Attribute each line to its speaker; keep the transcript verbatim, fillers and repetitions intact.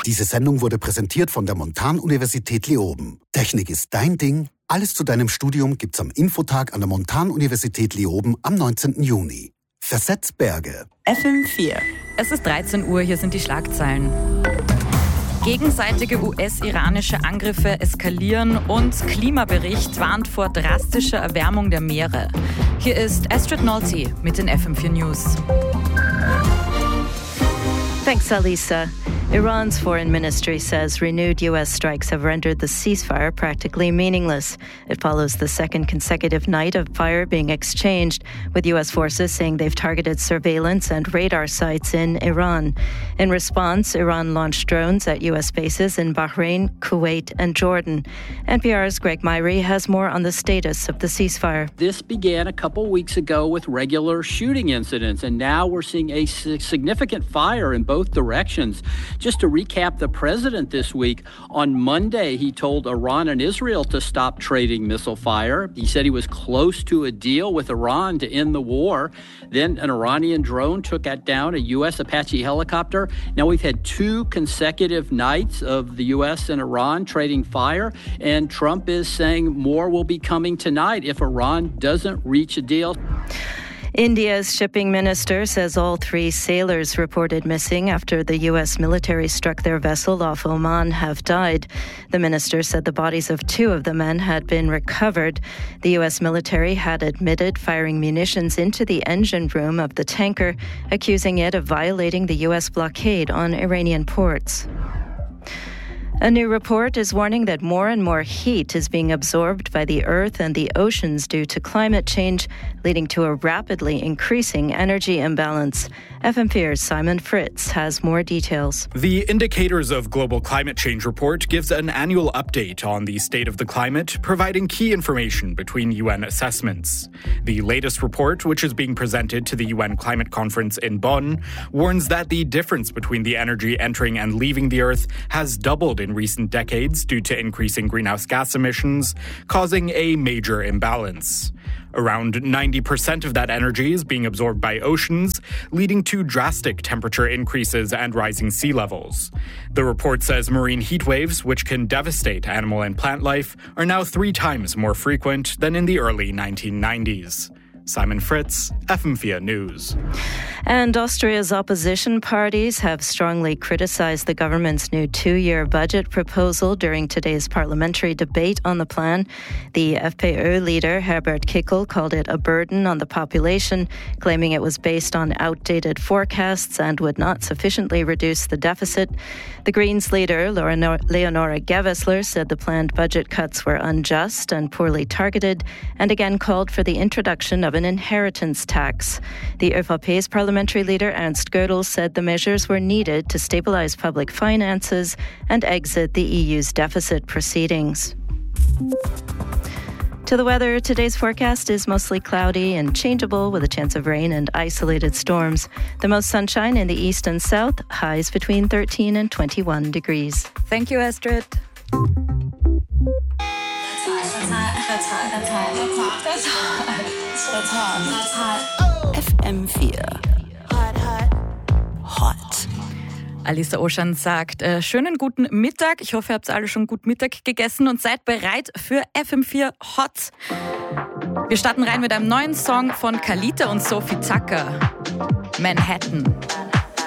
Speaker 1: Diese Sendung wurde präsentiert von der Montanuniversität Leoben. Technik ist dein Ding. Alles zu deinem Studium gibt's am Infotag an der Montanuniversität Leoben am neunzehnten Juni. Versetz Berge.
Speaker 2: F M vier.
Speaker 3: Es ist dreizehn Uhr, hier sind die Schlagzeilen. Gegenseitige U S-iranische Angriffe eskalieren und Klimabericht warnt vor drastischer Erwärmung der Meere. Hier ist Astrid Nolte mit den F M vier News.
Speaker 4: Thanks, Alisa. Iran's foreign ministry says renewed U S strikes have rendered the ceasefire practically meaningless. It follows the second consecutive night of fire being exchanged, with U S forces saying they've targeted surveillance and radar sites in Iran. In response, Iran launched drones at U S bases in Bahrain, Kuwait, and Jordan. N P R's Greg Myrie has more on the status of the ceasefire.
Speaker 5: This began a couple weeks ago with regular shooting incidents, and now we're seeing a significant fire in both directions. Just to recap the president this week, on Monday he told Iran and Israel to stop trading missile fire. He said he was close to a deal with Iran to end the war. Then an Iranian drone took down a U S Apache helicopter. Now we've had two consecutive nights of the U S and Iran trading fire, and Trump is saying more will be coming tonight if Iran doesn't reach a deal.
Speaker 4: India's shipping minister says all three sailors reported missing after the U S military struck their vessel off Oman have died. The minister said the bodies of two of the men had been recovered. The U S military had admitted firing munitions into the engine room of the tanker, accusing it of violating the U S blockade on Iranian ports. A new report is warning that more and more heat is being absorbed by the earth and the oceans due to climate change, leading to a rapidly increasing energy imbalance. F M four's Simon Fritz has more details.
Speaker 6: The Indicators of Global Climate Change report gives an annual update on the state of the climate, providing key information between U N assessments. The latest report, which is being presented to the U N Climate Conference in Bonn, warns that the difference between the energy entering and leaving the Earth has doubled in recent decades due to increasing greenhouse gas emissions, causing a major imbalance. Around ninety percent of that energy is being absorbed by oceans, leading to drastic temperature increases and rising sea levels. The report says marine heat waves, which can devastate animal and plant life, are now three times more frequent than in the early nineteen nineties. Simon Fritz, F M four News.
Speaker 4: And Austria's opposition parties have strongly criticized the government's new two-year budget proposal during today's parliamentary debate on the plan. The F P Ö leader Herbert Kickl called it a burden on the population, claiming it was based on outdated forecasts and would not sufficiently reduce the deficit. The Greens leader Leonora Gewessler said the planned budget cuts were unjust and poorly targeted, and again called for the introduction of an inheritance tax. The ÖVP's parliamentary leader Ernst Gödel said the measures were needed to stabilize public finances and exit the E U's deficit proceedings. To the weather, today's forecast is mostly cloudy and changeable with a chance of rain and isolated storms. The most sunshine in the east and south, highs between thirteen and twenty-one degrees.
Speaker 3: Thank you, Astrid.
Speaker 2: F M vier. Hot.
Speaker 3: Alisa Oschan sagt, äh, schönen guten Mittag. Ich hoffe, ihr habt alle schon gut Mittag gegessen und seid bereit für F M vier Hot. Wir starten rein mit einem neuen Song von Kalita und Sophie Tucker. Manhattan.